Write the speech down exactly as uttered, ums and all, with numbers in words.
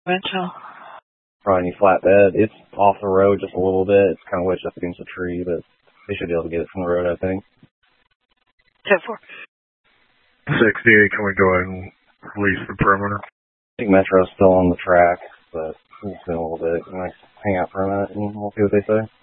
Rental. Probably any flatbed. It's off the road just a little bit. It's kind of wedged up against a tree, but they should be able to get it from the road, I think. ten four. sixty-eight, can we go ahead and release the perimeter? I think Metro's still on the track, but we'll see in a little bit. You might hang out for a minute and we'll see what they say.